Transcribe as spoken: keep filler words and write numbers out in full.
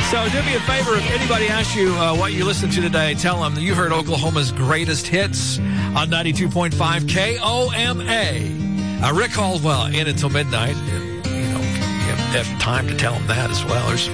So do me a favor, if anybody asks you uh, what you listened to today, tell them that you heard Oklahoma's greatest hits on ninety-two point five K O M A. Uh, Rick Caldwell in until midnight. You know, you have time to tell them that as well. There's